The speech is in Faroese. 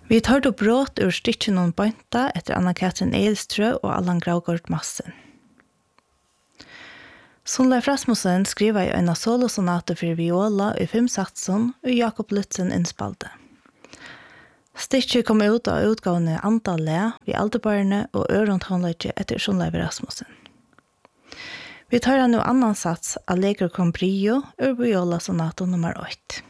Vi tar då brott ur stitchen och bönta efter Anna-Katrin Eilströ och Allan Graugård Massen. Sonleif Rasmussen skriver i en solosonate för viola i 5 satsen och Jakob Lutzen inspalte. Stitcher kom ut av utgående antallet vid Aldebarne och örontonlöjt efter Sonleif Rasmussen. Vi tar nu annan sats Allegro con brio ur viola sonato nummer 8.